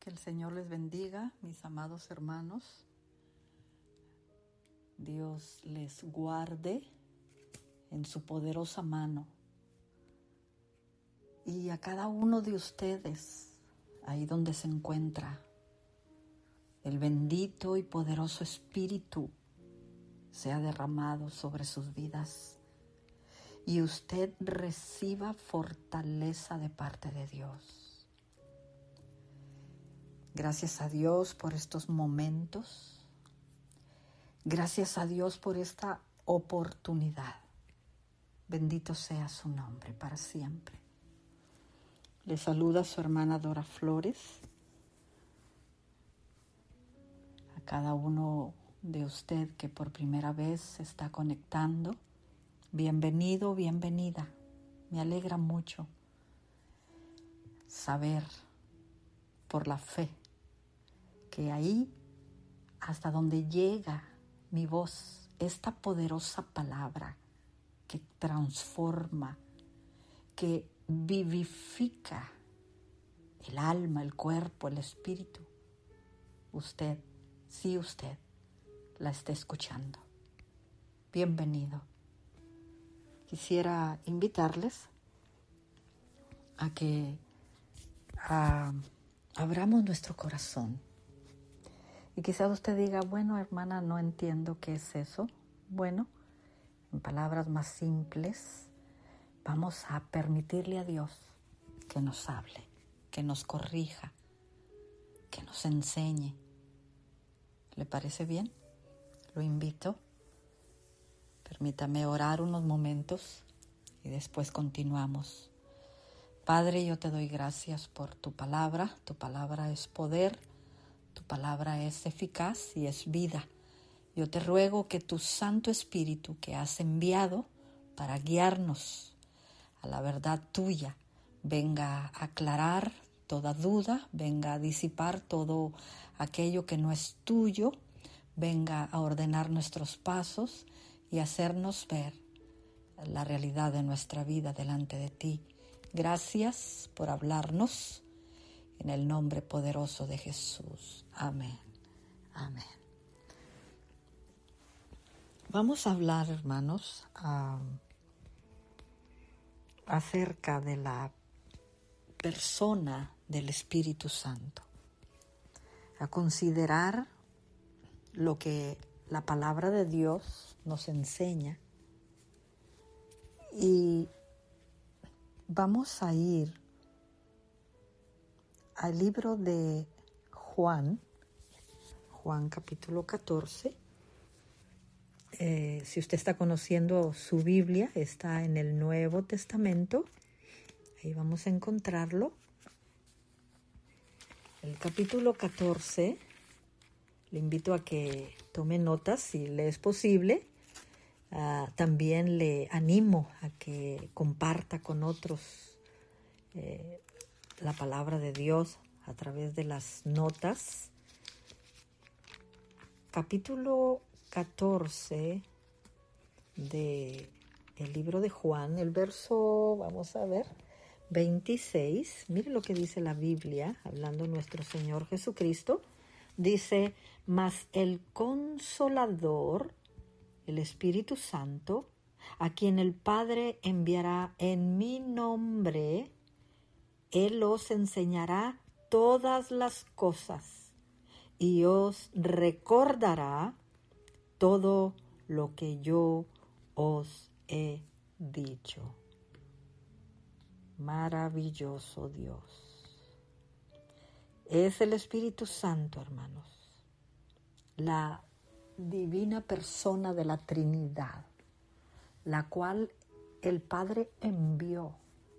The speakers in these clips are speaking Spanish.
Que el Señor les bendiga, mis amados hermanos. Dios les guarde en su poderosa mano. Y a cada uno de ustedes, ahí donde se encuentra, el bendito y poderoso Espíritu sea derramado sobre sus vidas. Y usted reciba fortaleza de parte de Dios. Gracias a Dios por estos momentos. Gracias a Dios por esta oportunidad. Bendito sea su nombre para siempre. Le saluda su hermana Dora Flores. A cada uno de usted que por primera vez se está conectando, bienvenido, bienvenida. Me alegra mucho saber por la fe que ahí, hasta donde llega mi voz, esta poderosa palabra que transforma, que vivifica el alma, el cuerpo, el espíritu, usted, sí usted, la está escuchando. Bienvenido. Quisiera invitarles a que abramos nuestro corazón. Y quizás usted diga, bueno, hermana, no entiendo qué es eso. Bueno, en palabras más simples, vamos a permitirle a Dios que nos hable, que nos corrija, que nos enseñe. ¿Le parece bien? Lo invito. Permítame orar unos momentos y después continuamos. Padre, yo te doy gracias por tu palabra. Tu palabra es poder. Tu palabra es eficaz y es vida. Yo te ruego que tu Santo Espíritu que has enviado para guiarnos a la verdad tuya venga a aclarar toda duda, venga a disipar todo aquello que no es tuyo, venga a ordenar nuestros pasos y hacernos ver la realidad de nuestra vida delante de ti. Gracias por hablarnos. En el nombre poderoso de Jesús. Amén. Amén. Vamos a hablar, hermanos, acerca de la persona del Espíritu Santo. A considerar lo que la palabra de Dios nos enseña. Y vamos a ir al libro de Juan capítulo 14. Si usted está conociendo su Biblia, está en el Nuevo Testamento. Ahí vamos a encontrarlo. El capítulo 14, le invito a que tome notas si le es posible. También le animo a que comparta con otros la palabra de Dios a través de las notas. Capítulo 14 del libro de Juan, el verso, vamos a ver, 26. Mire lo que dice la Biblia, hablando nuestro Señor Jesucristo. Dice, mas el Consolador, el Espíritu Santo, a quien el Padre enviará en mi nombre, Él os enseñará todas las cosas y os recordará todo lo que yo os he dicho. Maravilloso Dios. Es el Espíritu Santo, hermanos, la divina persona de la Trinidad, la cual el Padre envió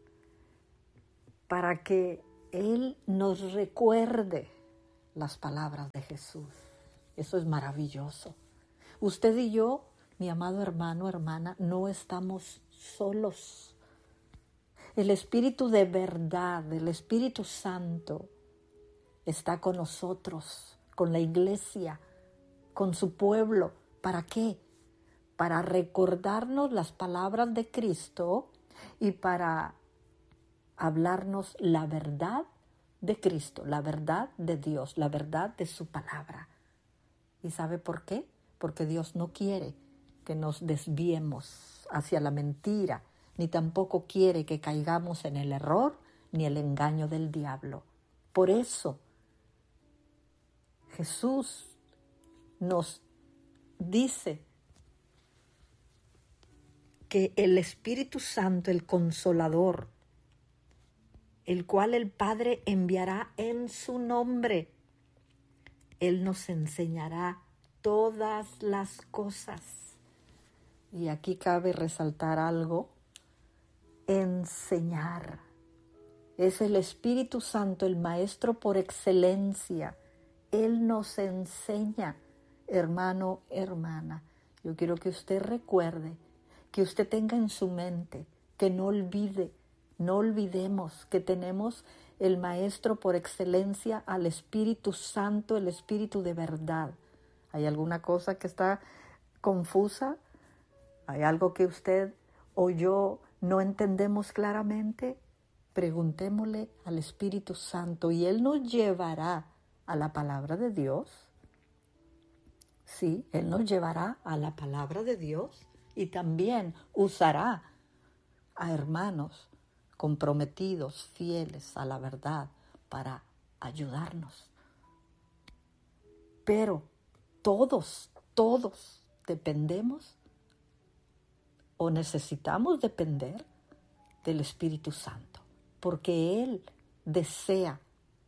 para que Él nos recuerde las palabras de Jesús. Eso es maravilloso. Usted y yo, mi amado hermano, hermana, no estamos solos. El Espíritu de verdad, el Espíritu Santo, está con nosotros, con la iglesia, con su pueblo. ¿Para qué? Para recordarnos las palabras de Cristo y para hablarnos la verdad de Cristo, la verdad de Dios, la verdad de su palabra. ¿Y sabe por qué? Porque Dios no quiere que nos desviemos hacia la mentira, ni tampoco quiere que caigamos en el error ni el engaño del diablo. Por eso Jesús nos dice que el Espíritu Santo, el Consolador, el cual el Padre enviará en su nombre, Él nos enseñará todas las cosas. Y aquí cabe resaltar algo: enseñar. Es el Espíritu Santo, el Maestro por excelencia. Él nos enseña, hermano, hermana. Yo quiero que usted recuerde, que usted tenga en su mente, que no olvidemos que tenemos el Maestro por excelencia, al Espíritu Santo, el Espíritu de verdad. ¿Hay alguna cosa que está confusa? ¿Hay algo que usted o yo no entendemos claramente? Preguntémosle al Espíritu Santo y Él nos llevará a la palabra de Dios. Sí, Él nos llevará a la palabra de Dios y también usará a hermanos comprometidos, fieles a la verdad para ayudarnos. Pero todos dependemos o necesitamos depender del Espíritu Santo, porque Él desea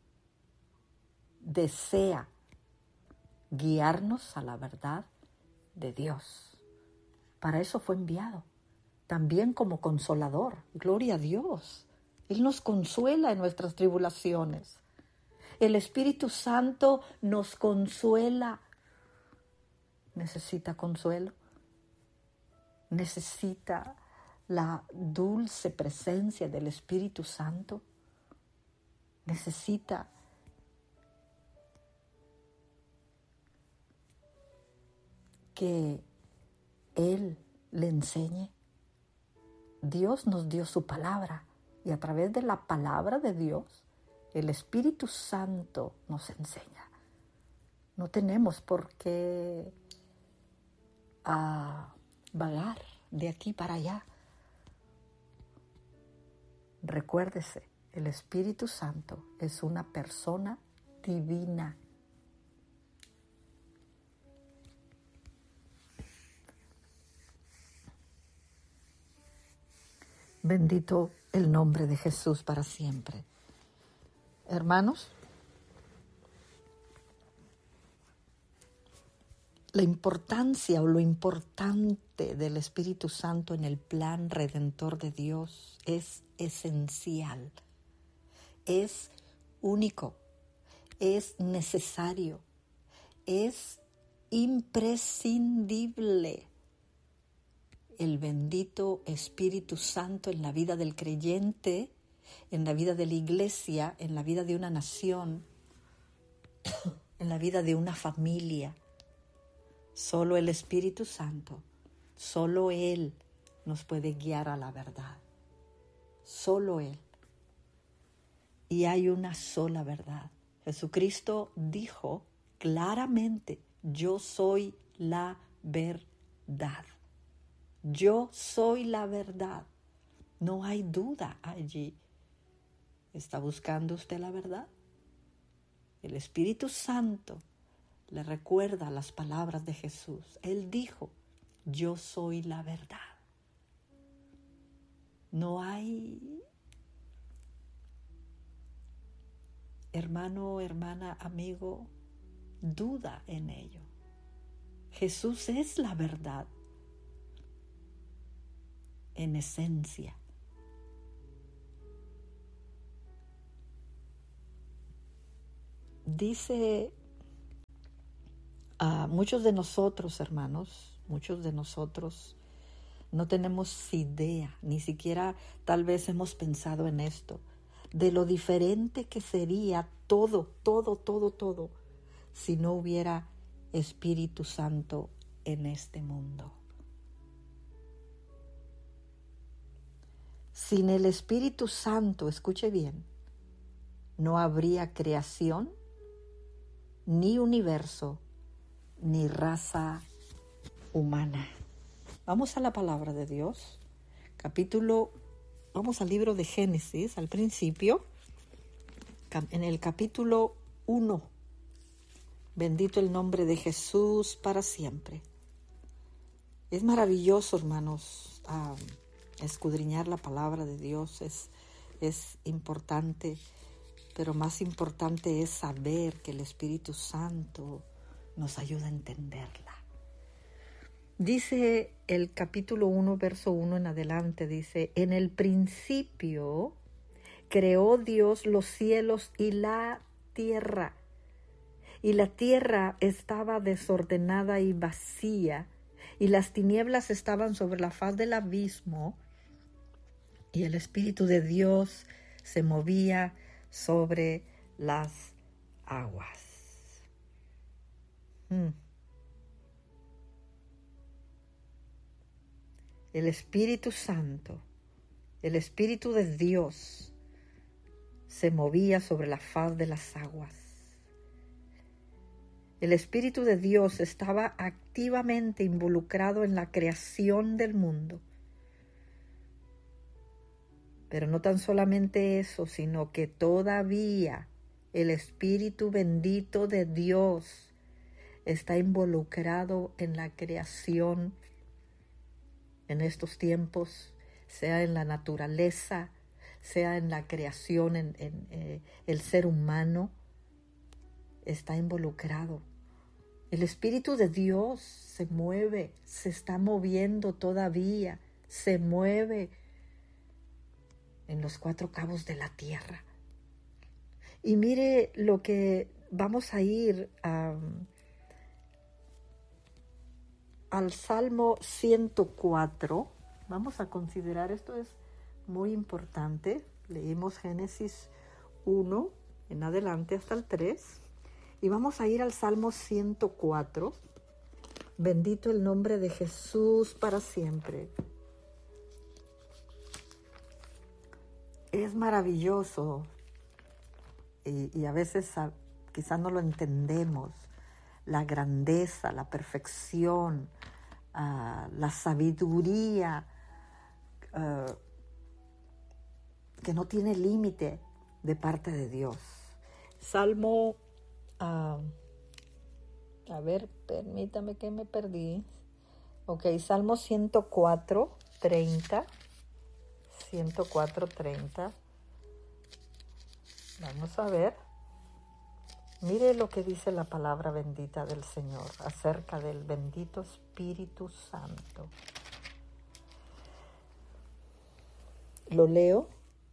guiarnos a la verdad de Dios. Para eso fue enviado, también como consolador. Gloria a Dios. Él nos consuela en nuestras tribulaciones. El Espíritu Santo nos consuela. ¿Necesita consuelo? ¿Necesita la dulce presencia del Espíritu Santo? ¿Necesita que Él le enseñe? Dios nos dio su palabra y a través de la palabra de Dios, el Espíritu Santo nos enseña. No tenemos por qué vagar de aquí para allá. Recuérdese, el Espíritu Santo es una persona divina. Bendito el nombre de Jesús para siempre. Hermanos, la importancia o lo importante del Espíritu Santo en el plan redentor de Dios es esencial, es único, es necesario, es imprescindible. El bendito Espíritu Santo en la vida del creyente, en la vida de la iglesia, en la vida de una nación, en la vida de una familia. Solo el Espíritu Santo, solo Él nos puede guiar a la verdad. Solo Él. Y hay una sola verdad. Jesucristo dijo claramente: yo soy la verdad. Yo soy la verdad. No hay duda allí. ¿Está buscando usted la verdad? El Espíritu Santo le recuerda las palabras de Jesús. Él dijo: yo soy la verdad. No hay, hermano, hermana, amigo, duda en ello. Jesús es la verdad en esencia. Dice a muchos de nosotros, hermanos, muchos de nosotros no tenemos idea, ni siquiera tal vez hemos pensado en esto, de lo diferente que sería todo, si no hubiera Espíritu Santo en este mundo. Sin el Espíritu Santo, escuche bien, no habría creación, ni universo, ni raza humana. Vamos a la palabra de Dios. Vamos al libro de Génesis, al principio, en el capítulo 1. Bendito el nombre de Jesús para siempre. Es maravilloso, hermanos, escudriñar la palabra de Dios. Es importante, pero más importante es saber que el Espíritu Santo nos ayuda a entenderla. Dice el capítulo 1, verso 1 en adelante, dice: en el principio creó Dios los cielos y la tierra estaba desordenada y vacía, y las tinieblas estaban sobre la faz del abismo, y el Espíritu de Dios se movía sobre las aguas. El Espíritu Santo, el Espíritu de Dios, se movía sobre la faz de las aguas. El Espíritu de Dios estaba activamente involucrado en la creación del mundo. Pero no tan solamente eso, sino que todavía el Espíritu bendito de Dios está involucrado en la creación en estos tiempos, sea en la naturaleza, sea en la creación, en el ser humano, está involucrado. El Espíritu de Dios se mueve, se está moviendo todavía, se mueve en los 4 cabos de la tierra. Y mire lo que vamos a ir al Salmo 104. Vamos a considerar, esto es muy importante. Leímos Génesis 1 en adelante hasta el 3. Y vamos a ir al Salmo 104. Bendito el nombre de Jesús para siempre. Es maravilloso y a veces quizás no lo entendemos. La grandeza, la perfección, la sabiduría que no tiene límite de parte de Dios. Salmo, permítame que me perdí. Ok, Salmo 104, 30. 104:30. Vamos a ver. Mire lo que dice la palabra bendita del Señor acerca del bendito Espíritu Santo. Lo leo.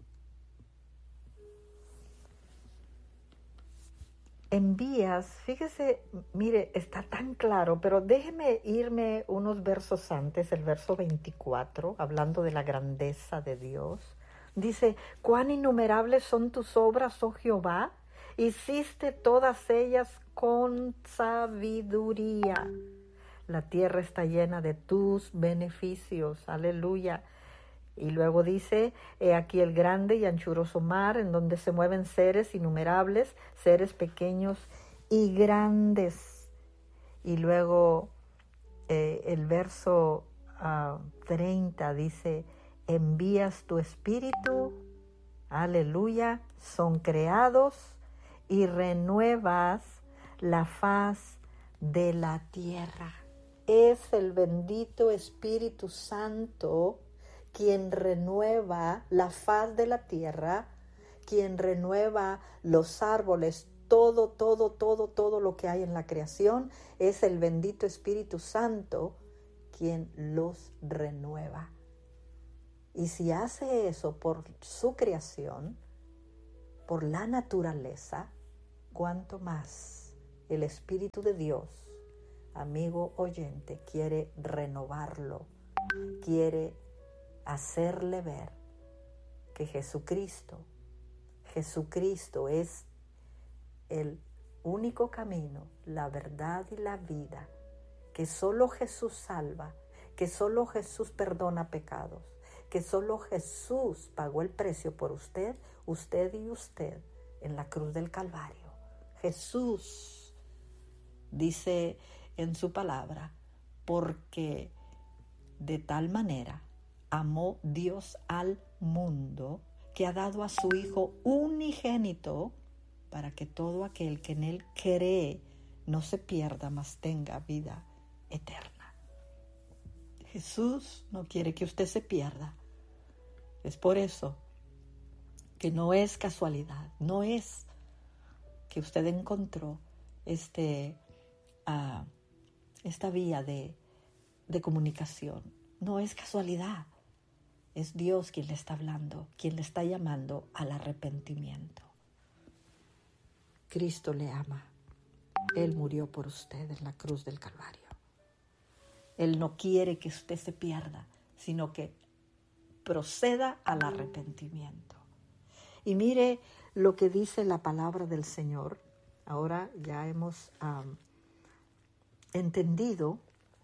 Envías, fíjese, mire, está tan claro, pero déjeme irme unos versos antes, el verso 24, hablando de la grandeza de Dios. Dice: cuán innumerables son tus obras, oh Jehová, hiciste todas ellas con sabiduría. La tierra está llena de tus beneficios, aleluya. Y luego dice: he aquí el grande y anchuroso mar, en donde se mueven seres innumerables, seres pequeños y grandes. Y luego el verso 30 dice: envías tu espíritu, aleluya, son creados y renuevas la faz de la tierra. Es el bendito Espíritu Santo quien renueva la faz de la tierra, quien renueva los árboles, todo lo que hay en la creación. Es el bendito Espíritu Santo quien los renueva. Y si hace eso por su creación, por la naturaleza, cuánto más el Espíritu de Dios, amigo oyente, quiere renovarlo, quiere hacerle ver que Jesucristo es el único camino, la verdad y la vida, que solo Jesús salva, que solo Jesús perdona pecados, que solo Jesús pagó el precio por usted y usted en la cruz del Calvario. Jesús dice en su palabra, porque de tal manera amó Dios al mundo que ha dado a su Hijo unigénito para que todo aquel que en Él cree no se pierda, mas tenga vida eterna. Jesús no quiere que usted se pierda. Es por eso que no es casualidad, no es que usted encontró esta vía de comunicación. No es casualidad. Es Dios quien le está hablando, quien le está llamando al arrepentimiento. Cristo le ama. Él murió por usted en la cruz del Calvario. Él no quiere que usted se pierda, sino que proceda al arrepentimiento. Y mire lo que dice la palabra del Señor. Ahora ya hemos entendido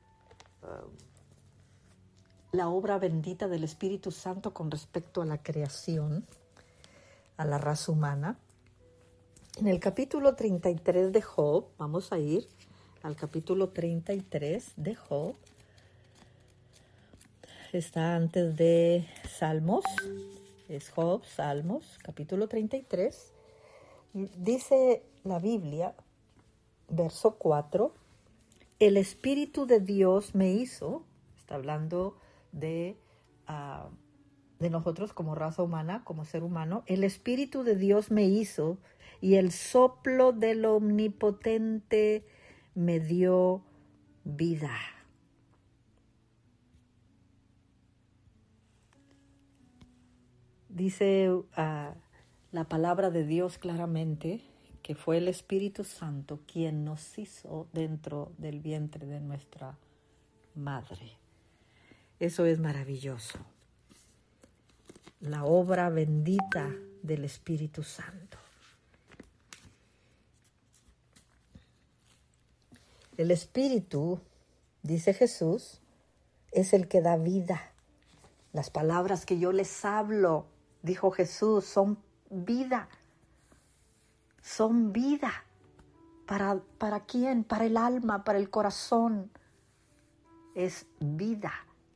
la obra bendita del Espíritu Santo con respecto a la creación, a la raza humana. En el capítulo 33 de Job, vamos a ir al capítulo 33 de Job. Está antes de Salmos, es Job, Salmos, capítulo 33. Dice la Biblia, verso 4, el Espíritu de Dios me hizo, está hablando de nosotros como raza humana, como ser humano, el Espíritu de Dios me hizo y el soplo del Omnipotente me dio vida. Dice la palabra de Dios claramente que fue el Espíritu Santo quien nos hizo dentro del vientre de nuestra madre. Eso es maravilloso. La obra bendita del Espíritu Santo. El Espíritu, dice Jesús, es el que da vida. Las palabras que yo les hablo, dijo Jesús, son vida. Son vida. ¿Para quién? Para el alma, para el corazón. Es vida.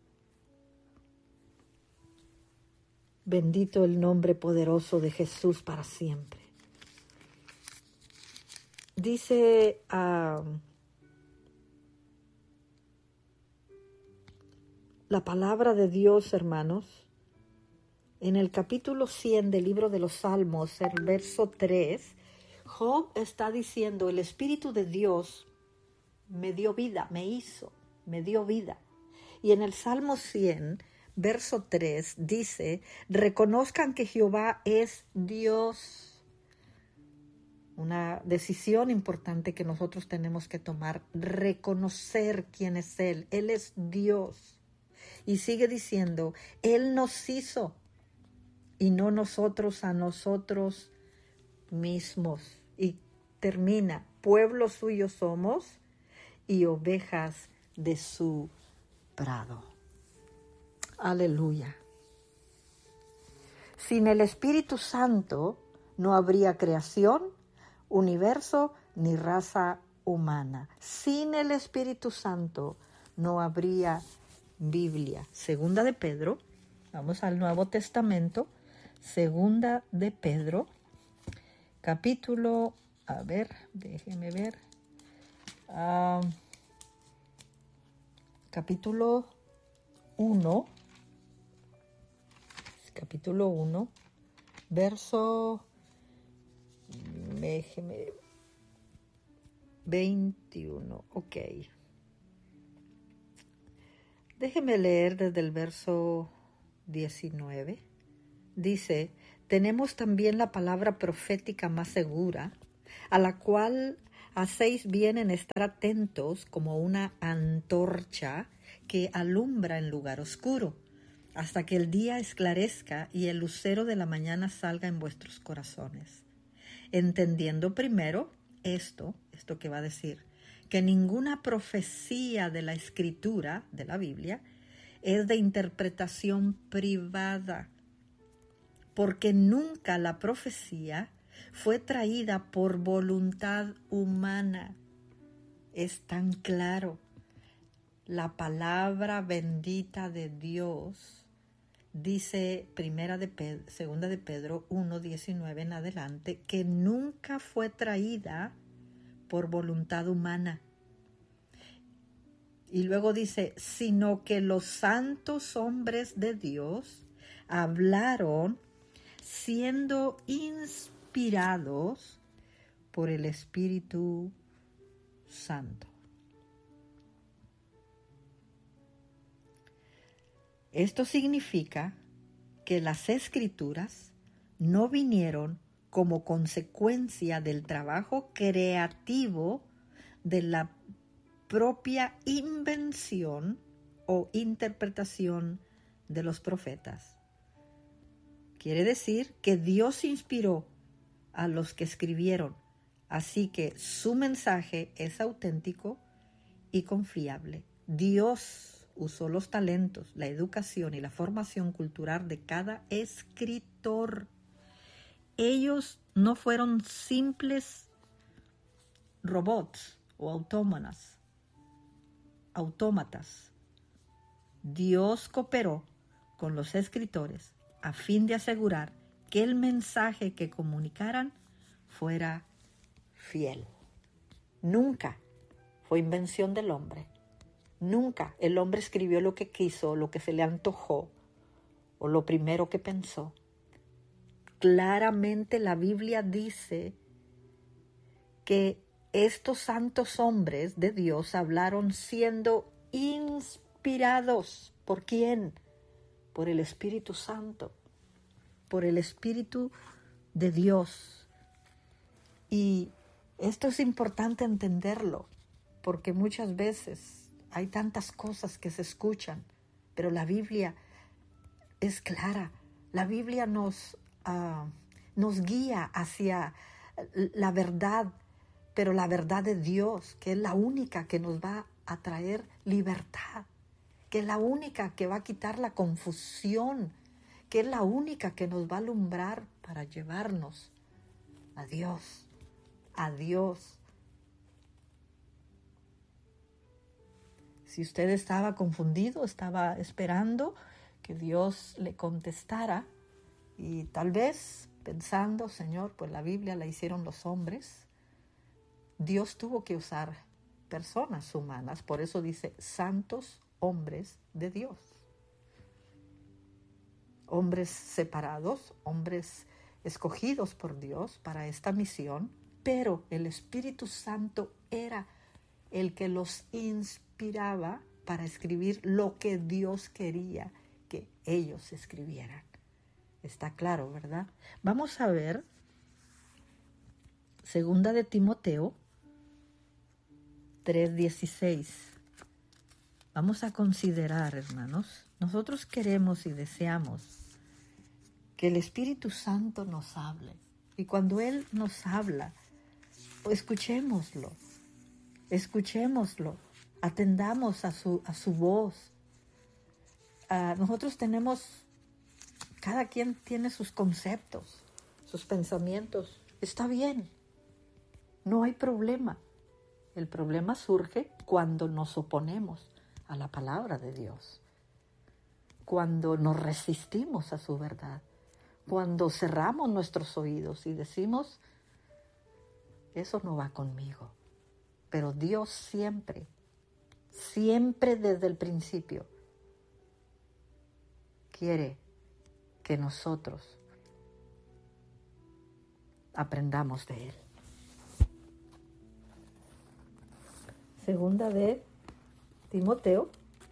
Bendito el nombre poderoso de Jesús para siempre. Dice la palabra de Dios, hermanos, en el capítulo 100 del libro de los Salmos, el verso 3, Job está diciendo, el Espíritu de Dios me dio vida, me hizo, me dio vida. Y en el Salmo 100, verso 3, dice, reconozcan que Jehová es Dios. Una decisión importante que nosotros tenemos que tomar, reconocer quién es Él. Él es Dios. Y sigue diciendo, Él nos hizo y no nosotros a nosotros mismos. Y termina, pueblo suyo somos y ovejas de su prado. Aleluya. Sin el Espíritu Santo no habría creación, universo ni raza humana. Sin el Espíritu Santo no habría Biblia. Segunda de Pedro, vamos al Nuevo Testamento, Segunda de Pedro, capítulo, déjeme ver, capítulo 1, verso 21, ok. Déjeme leer desde el verso 19. Dice, tenemos también la palabra profética más segura, a la cual hacéis bien en estar atentos como una antorcha que alumbra en lugar oscuro, hasta que el día esclarezca y el lucero de la mañana salga en vuestros corazones. Entendiendo primero esto que va a decir, que ninguna profecía de la Escritura, de la Biblia, es de interpretación privada, porque nunca la profecía fue traída por voluntad humana. Es tan claro. La palabra bendita de Dios dice segunda de Pedro 1:19 en adelante, que nunca fue traída por voluntad humana. Y luego dice, sino que los santos hombres de Dios hablaron siendo inspirados por el Espíritu Santo. Esto significa que las Escrituras no vinieron como consecuencia del trabajo creativo de la propia invención o interpretación de los profetas. Quiere decir que Dios inspiró a los que escribieron, así que su mensaje es auténtico y confiable. Dios usó los talentos, la educación y la formación cultural de cada escritor. Ellos no fueron simples robots o autómatas. Dios cooperó con los escritores a fin de asegurar que el mensaje que comunicaran fuera fiel. Nunca fue invención del hombre. Nunca el hombre escribió lo que quiso, lo que se le antojó o lo primero que pensó. Claramente la Biblia dice que estos santos hombres de Dios hablaron siendo inspirados. ¿Por quién? Por el Espíritu Santo, por el Espíritu de Dios. Y esto es importante entenderlo, porque muchas veces hay tantas cosas que se escuchan, pero la Biblia es clara. La Biblia nos guía hacia la verdad, pero la verdad de Dios, que es la única que nos va a traer libertad, que es la única que va a quitar la confusión, que es la única que nos va a alumbrar para llevarnos a Dios, a Dios. Si usted estaba confundido, estaba esperando que Dios le contestara y tal vez pensando, Señor, pues la Biblia la hicieron los hombres, Dios tuvo que usar personas humanas, por eso dice santos hombres de Dios. Hombres separados, hombres escogidos por Dios para esta misión, pero el Espíritu Santo era el que los inspiraba para escribir lo que Dios quería que ellos escribieran. Está claro, ¿verdad? Vamos a ver segunda de Timoteo 3:16. Vamos a considerar, hermanos, nosotros queremos y deseamos que el Espíritu Santo nos hable. Y cuando Él nos habla, escuchémoslo, atendamos a su voz. Nosotros cada quien tiene sus conceptos, sus pensamientos. Está bien, no hay problema. El problema surge cuando nos oponemos a la palabra de Dios, cuando nos resistimos a su verdad, cuando cerramos nuestros oídos y decimos, eso no va conmigo. Pero Dios siempre desde el principio quiere que nosotros aprendamos de Él. Segunda de Timoteo,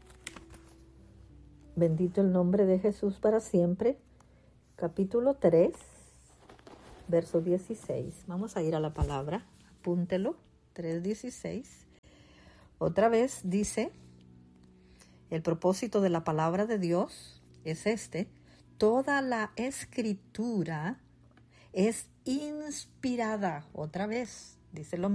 bendito el nombre de Jesús para siempre, capítulo 3, verso 16. Vamos a ir a la palabra, apúntelo, 3:16. Otra vez dice, el propósito de la palabra de Dios es toda la escritura es inspirada, otra vez, dice lo